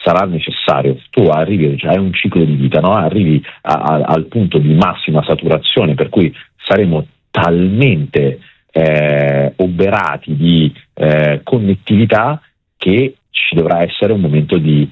sarà necessario. Tu arrivi, cioè, hai un ciclo di vita, no? Arrivi al punto di massima saturazione, per cui saremo talmente oberati di connettività che ci dovrà essere un momento di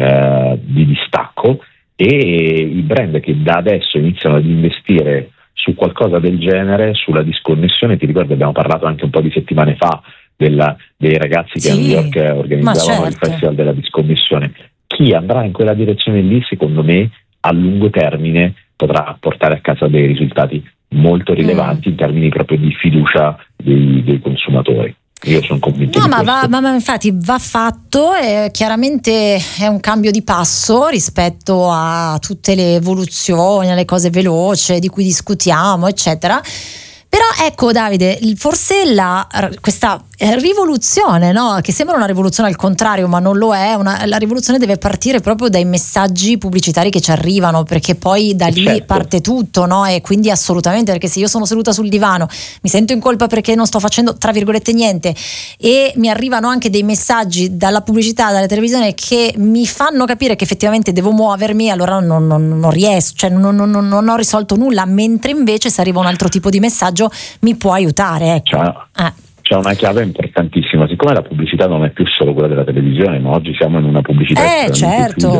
distacco, e i brand che da adesso iniziano ad investire su qualcosa del genere, sulla disconnessione, ti ricordo abbiamo parlato anche un po' di settimane fa dei ragazzi che a New York organizzavano il Festival della Disconnessione. Chi andrà in quella direzione lì, secondo me, a lungo termine potrà portare a casa dei risultati molto rilevanti in termini proprio di fiducia dei consumatori. Io sono convinto di questo. Ma infatti va fatto, e chiaramente è un cambio di passo rispetto a tutte le evoluzioni, alle cose veloci di cui discutiamo, eccetera. Però ecco, Davide, forse questa rivoluzione, no? Che sembra una rivoluzione al contrario, ma non lo è. La rivoluzione deve partire proprio dai messaggi pubblicitari che ci arrivano, perché poi da lì parte tutto, no? E quindi assolutamente, perché se io sono seduta sul divano, mi sento in colpa perché non sto facendo tra virgolette niente, e mi arrivano anche dei messaggi dalla pubblicità, dalla televisione, che mi fanno capire che effettivamente devo muovermi, allora non riesco, cioè non ho risolto nulla. Mentre invece se arriva un altro tipo di messaggio mi può aiutare, ecco. C'è una chiave importantissima, siccome la pubblicità non è più solo quella della televisione, ma oggi siamo in una pubblicità certo,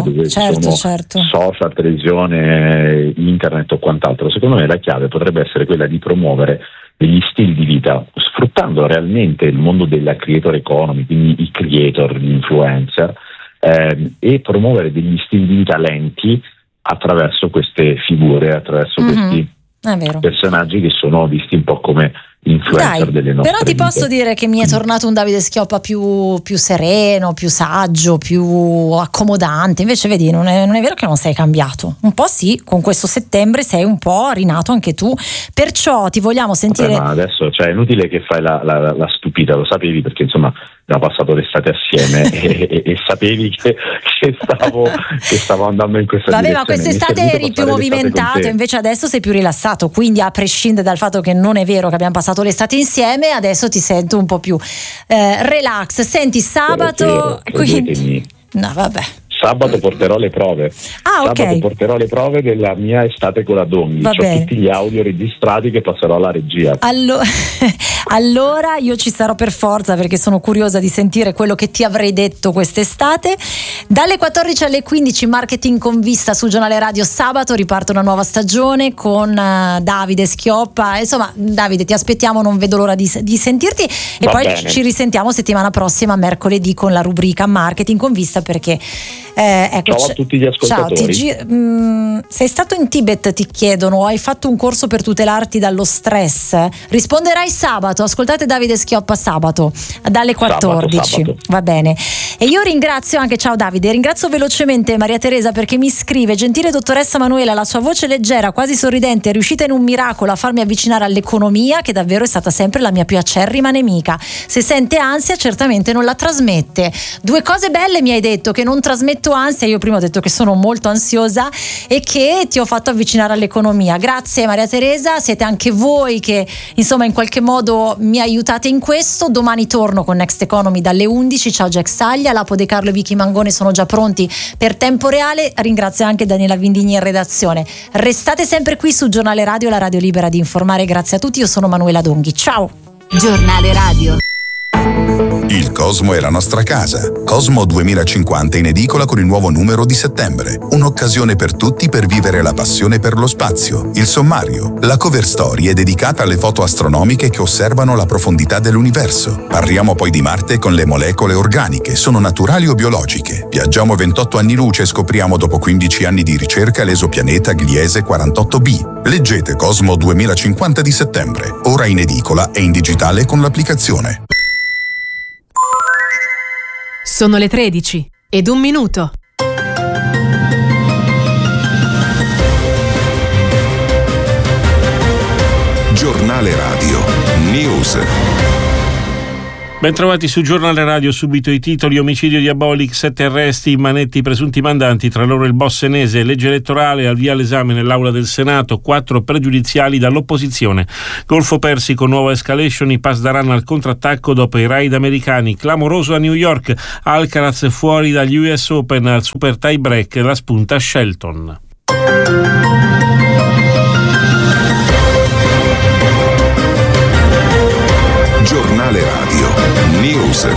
social, televisione, internet o quant'altro. Secondo me la chiave potrebbe essere quella di promuovere degli stili di vita, sfruttando realmente il mondo della creator economy, quindi i creator, gli influencer, e promuovere degli stili di vita lenti attraverso queste figure, attraverso questi personaggi che sono visti un po' come influencer delle nostre però ti vite. posso dire che mi è tornato un Davide Schioppa più sereno, più saggio, più accomodante. Invece vedi, non è vero che non sei cambiato. Un po' sì, con questo settembre sei un po' rinato anche tu, perciò ti vogliamo sentire. Ma adesso, cioè, è inutile che fai la stupida, lo sapevi, perché insomma abbiamo passato l'estate assieme e sapevi che stavo andando in questa direzione. Ma quest'estate eri più movimentato, invece adesso sei più rilassato, quindi a prescindere dal fatto che non è vero che abbiamo passato l'estate insieme, adesso ti sento un po' più relax. Senti, sabato no, vabbè. Sabato porterò le prove. Sabato porterò le prove della mia estate con la Donghi. Ho tutti gli audio registrati che passerò alla regia. Allora io ci sarò per forza, perché sono curiosa di sentire quello che ti avrei detto quest'estate. Dalle 14 alle 15 Marketing con Vista sul Giornale Radio. Sabato riparte una nuova stagione con Davide Schioppa. Insomma, Davide, ti aspettiamo, non vedo l'ora di sentirti. E poi ci risentiamo settimana prossima, mercoledì, con la rubrica Marketing con Vista, perché ecco, ciao a tutti gli ascoltatori. Sei stato in Tibet, ti chiedono, o hai fatto un corso per tutelarti dallo stress? Risponderai sabato. Ascoltate Davide Schioppa sabato dalle 14. Sabato. Va bene. E io ringrazio anche, ciao Davide, ringrazio velocemente Maria Teresa, perché mi scrive: gentile dottoressa Manuela, la sua voce leggera, quasi sorridente, è riuscita in un miracolo a farmi avvicinare all'economia, che davvero è stata sempre la mia più acerrima nemica. Se sente ansia, certamente non la trasmette. Due cose belle mi hai detto: che non trasmetto ansia. Io prima ho detto che sono molto ansiosa e che ti ho fatto avvicinare all'economia. Grazie Maria Teresa, siete anche voi che insomma in qualche modo mi aiutate in questo. Domani torno con Next Economy dalle 11. Ciao Jack Saglia, Lapo De Carlo e Vicky Mangone sono già pronti per Tempo Reale. Ringrazio anche Daniela Vindigni in redazione. Restate sempre qui su Giornale Radio, la radio libera di informare. Grazie a tutti, io sono Manuela Donghi. Ciao. Giornale Radio. Il Cosmo è la nostra casa. Cosmo 2050 in edicola con il nuovo numero di settembre. Un'occasione per tutti per vivere la passione per lo spazio. Il sommario. La cover story è dedicata alle foto astronomiche che osservano la profondità dell'universo. Parliamo poi di Marte con le molecole organiche. Sono naturali o biologiche? Viaggiamo 28 anni luce e scopriamo dopo 15 anni di ricerca l'esopianeta Gliese 48b. Leggete Cosmo 2050 di settembre. Ora in edicola e in digitale con l'applicazione. Sono le 13:01. Giornale Radio News. Bentrovati su Giornale Radio, subito i titoli: omicidio di Abolic, 7 arresti, in manetti i presunti mandanti, tra loro il boss senese, legge elettorale, al via l'esame nell'aula del Senato, 4 pregiudiziali dall'opposizione. Golfo Persico, nuova escalation, i Pasdaran al contrattacco dopo i raid americani, clamoroso a New York, Alcaraz fuori dagli US Open al super tie break, la spunta Shelton. Giornale Radio News.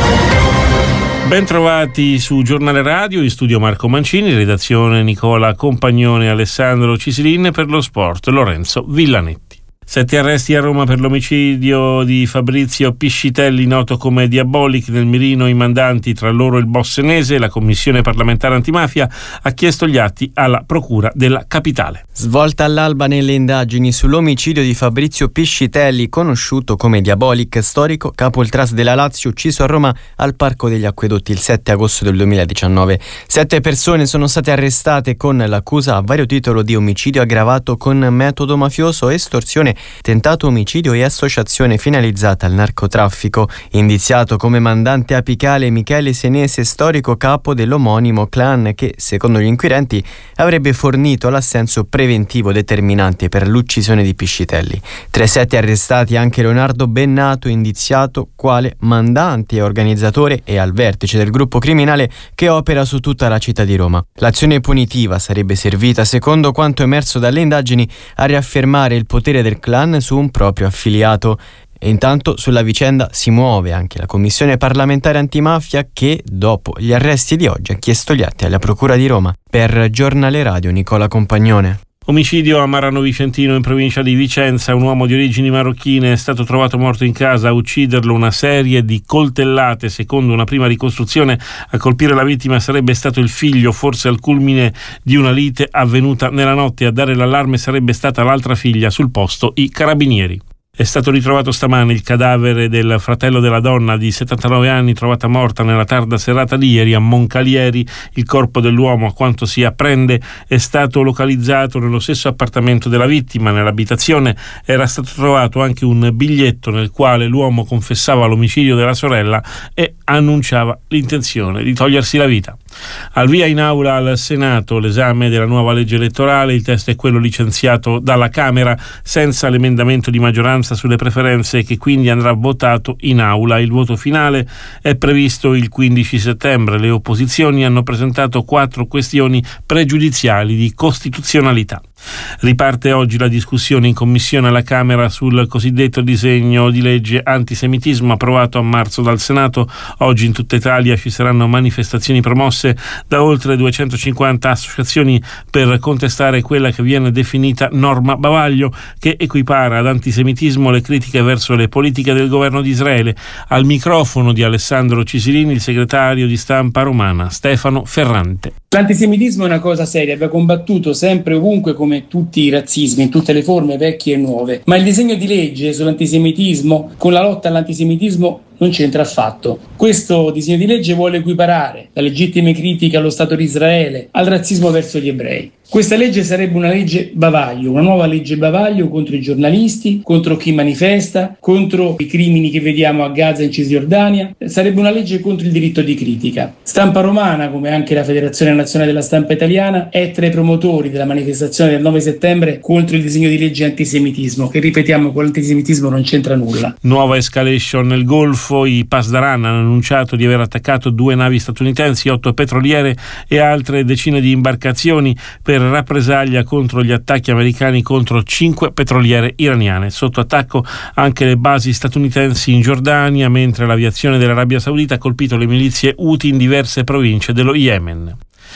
Bentrovati su Giornale Radio, in studio Marco Mancini, redazione Nicola Compagnone e Alessandro Cisilin, per lo sport Lorenzo Villanetti. 7 arresti a Roma per l'omicidio di Fabrizio Piscitelli, noto come Diabolic, nel mirino i mandanti, tra loro il boss senese. La Commissione parlamentare antimafia ha chiesto gli atti alla Procura della Capitale. Svolta all'alba nelle indagini sull'omicidio di Fabrizio Piscitelli, conosciuto come Diabolic, storico capo ultras della Lazio, ucciso a Roma al Parco degli Acquedotti il 7 agosto del 2019. 7 persone sono state arrestate con l'accusa a vario titolo di omicidio aggravato con metodo mafioso, estorsione, tentato omicidio e associazione finalizzata al narcotraffico. Indiziato come mandante apicale Michele Senese, storico capo dell'omonimo clan che, secondo gli inquirenti, avrebbe fornito l'assenso preventivo determinante per l'uccisione di Piscitelli. Tra i 7 arrestati anche Leonardo Bennato, indiziato quale mandante e organizzatore e al vertice del gruppo criminale che opera su tutta la città di Roma. L'azione punitiva sarebbe servita, secondo quanto emerso dalle indagini, a riaffermare il potere del clan su un proprio affiliato. E intanto sulla vicenda si muove anche la Commissione parlamentare antimafia che, dopo gli arresti di oggi, ha chiesto gli atti alla Procura di Roma. Per Giornale Radio Nicola Compagnone. Omicidio a Marano Vicentino, in provincia di Vicenza. Un uomo di origini marocchine è stato trovato morto in casa. A ucciderlo una serie di coltellate. Secondo una prima ricostruzione, a colpire la vittima sarebbe stato il figlio, forse al culmine di una lite avvenuta nella notte. A dare l'allarme sarebbe stata l'altra figlia, sul posto i carabinieri. È stato ritrovato stamane il cadavere del fratello della donna di 79 anni trovata morta nella tarda serata di ieri a Moncalieri. Il corpo dell'uomo, a quanto si apprende, è stato localizzato nello stesso appartamento della vittima. Nell'abitazione era stato trovato anche un biglietto nel quale l'uomo confessava l'omicidio della sorella e annunciava l'intenzione di togliersi la vita. Al via in aula al Senato l'esame della nuova legge elettorale. Il testo è quello licenziato dalla Camera senza l'emendamento di maggioranza sulle preferenze, che quindi andrà votato in aula. Il voto finale è previsto il 15 settembre. Le opposizioni hanno presentato 4 questioni pregiudiziali di costituzionalità. Riparte oggi la discussione in commissione alla Camera sul cosiddetto disegno di legge antisemitismo approvato a marzo dal Senato. Oggi in tutta Italia ci saranno manifestazioni promosse da oltre 250 associazioni per contestare quella che viene definita norma bavaglio, che equipara ad antisemitismo le critiche verso le politiche del governo di Israele. Al microfono di Alessandro Cisilini il segretario di Stampa Romana Stefano Ferrante. L'antisemitismo è una cosa seria, va combattuto sempre ovunque, come tutti i razzismi, in tutte le forme vecchie e nuove. Ma il disegno di legge sull'antisemitismo, con la lotta all'antisemitismo, non c'entra affatto. Questo disegno di legge vuole equiparare la legittime critiche allo Stato di Israele al razzismo verso gli ebrei. Questa legge sarebbe una legge bavaglio, una nuova legge bavaglio contro i giornalisti, contro chi manifesta, contro i crimini che vediamo a Gaza e in Cisgiordania. Sarebbe una legge contro il diritto di critica. Stampa Romana, come anche la Federazione Nazionale della Stampa Italiana, è tra i promotori della manifestazione del 9 settembre contro il disegno di legge antisemitismo, che, ripetiamo, con l'antisemitismo non c'entra nulla. Nuova escalation nel Golfo. I Pasdaran hanno annunciato di aver attaccato 2 navi statunitensi, 8 petroliere e altre decine di imbarcazioni per rappresaglia contro gli attacchi americani contro 5 petroliere iraniane. Sotto attacco anche le basi statunitensi in Giordania, mentre l'aviazione dell'Arabia Saudita ha colpito le milizie Houthi in diverse province dello Yemen.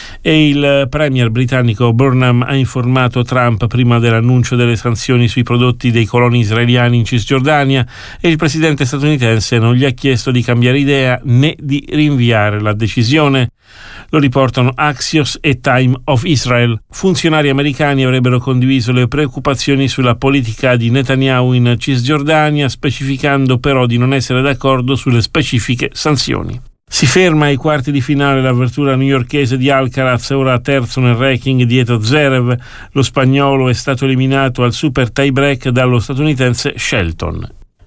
E il premier britannico Burnham ha informato Trump prima dell'annuncio delle sanzioni sui prodotti dei coloni israeliani in Cisgiordania, e il presidente statunitense non gli ha chiesto di cambiare idea né di rinviare la decisione. Lo riportano Axios e Time of Israel. Funzionari americani avrebbero condiviso le preoccupazioni sulla politica di Netanyahu in Cisgiordania, specificando però di non essere d'accordo sulle specifiche sanzioni. Si ferma ai quarti di finale l'avventura newyorkese di Alcaraz, ora terzo nel ranking dietro Zverev. Lo spagnolo è stato eliminato al super tie break dallo statunitense Shelton.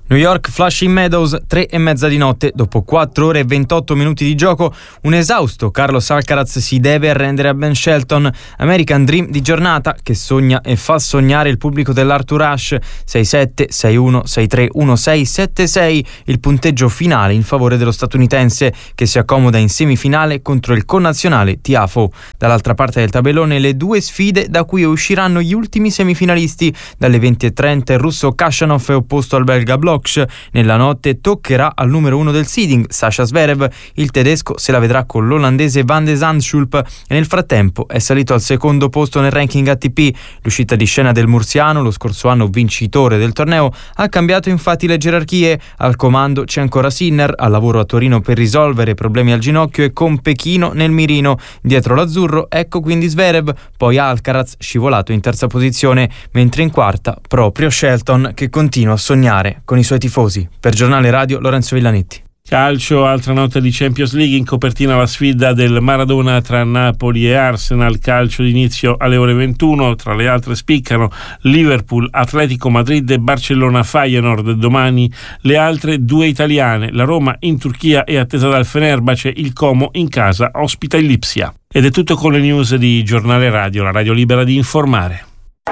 New York Flushing Meadows, 3:30 di notte. Dopo 4 ore e 28 minuti di gioco, un esausto Carlos Alcaraz si deve arrendere a Ben Shelton. American Dream di giornata che sogna e fa sognare il pubblico dell'Arthur Ashe. 6-7, 6-1, 6-3, 1-6, 7-6. Il punteggio finale in favore dello statunitense, che si accomoda in semifinale contro il connazionale Tiafoe. Dall'altra parte del tabellone le due sfide da cui usciranno gli ultimi semifinalisti. Dalle 20:30 il russo Khachanov è opposto al belga Bloch. Nella notte toccherà al numero 1 del seeding, Sasha Zverev. Il tedesco se la vedrà con l'olandese Van de Zandschulp e nel frattempo è salito al secondo posto nel ranking ATP. L'uscita di scena del mursiano, lo scorso anno vincitore del torneo, ha cambiato infatti le gerarchie. Al comando c'è ancora Sinner, al lavoro a Torino per risolvere problemi al ginocchio e con Pechino nel mirino. Dietro l'azzurro ecco quindi Zverev, poi Alcaraz scivolato in terza posizione, mentre in quarta proprio Shelton, che continua a sognare con i suoi tifosi. Per Giornale Radio, Lorenzo Villanetti. Calcio, altra notte di Champions League, in copertina la sfida del Maradona tra Napoli e Arsenal. Calcio d'inizio alle ore 21, tra le altre spiccano Liverpool, Atletico Madrid e Barcellona Feyenoord. Domani le altre due italiane, la Roma in Turchia è attesa dal Fenerbahce, il Como in casa ospita il Lipsia. Ed è tutto con le news di Giornale Radio, la radio libera di informare.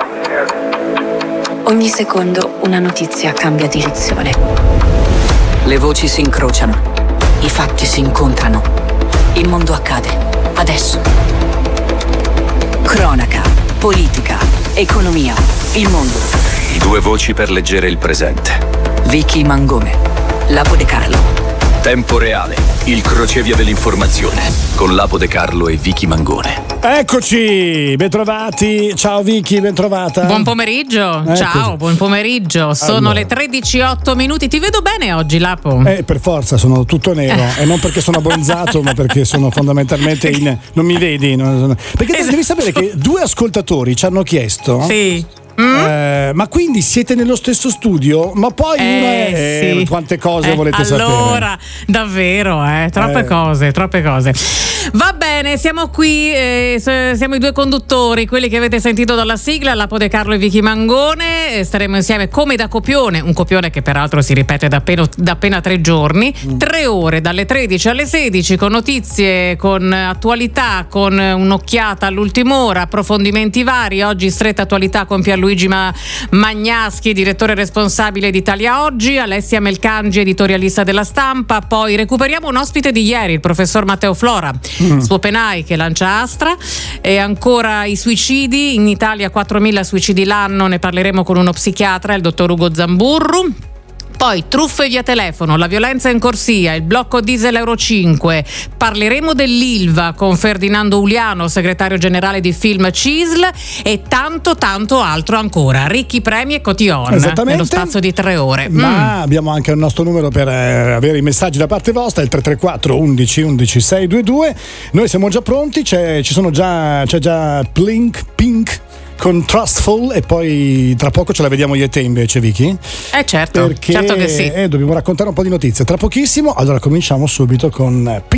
Ogni secondo una notizia cambia direzione. Le voci si incrociano, i fatti si incontrano, il mondo accade, adesso. Cronaca, politica, economia, il mondo. Due voci per leggere il presente. Vicky Mangone, Lapo De Carlo. Tempo reale, il crocevia dell'informazione con Lapo De Carlo e Vicky Mangone. Eccoci, bentrovati. Ciao Vicky, bentrovata. Buon pomeriggio. Eccoci. Ciao, buon pomeriggio. Sono le 13:08 minuti. Ti vedo bene oggi, Lapo? Per forza, sono tutto nero. E non perché sono abbronzato, ma perché sono fondamentalmente non mi vedi. Perché devi sapere che 2 ascoltatori ci hanno chiesto. Sì. Ma quindi siete nello stesso studio? Ma poi uno è sì. Quante cose volete sapere? Allora, davvero, troppe cose. Va bene, siamo qui, siamo i due conduttori, quelli che avete sentito dalla sigla, Lapo De Carlo e Vicky Mangone. Staremo insieme come da copione, un copione che peraltro si ripete da appena 3 giorni, 3 ore dalle 13 alle 16 con notizie, con attualità, con un'occhiata all'ultima ora, approfondimenti vari. Oggi stretta attualità con Pierluigi Magnaschi, direttore responsabile di Italia Oggi, Alessia Melcangi, editorialista della Stampa. Poi recuperiamo un ospite di ieri, il professor Matteo Flora, su OpenAI, che lancia Astra. E ancora i suicidi, in Italia 4.000 suicidi l'anno, ne parleremo con uno psichiatra, il dottor Ugo Zamburru. Poi truffe via telefono, la violenza in corsia, il blocco diesel Euro 5. Parleremo dell'Ilva con Ferdinando Uliano, segretario generale di Film CISL, e tanto altro ancora. Ricchi premi e cotillon nello spazio di 3 ore. Ma abbiamo anche il nostro numero per avere i messaggi da parte vostra, il 334 11 11 622. Noi siamo già pronti, c'è già Pink con Trustful, e poi tra poco ce la vediamo io e te invece, Vicky. Certo, perché certo che sì. Dobbiamo raccontare un po' di notizie tra pochissimo. Allora cominciamo subito con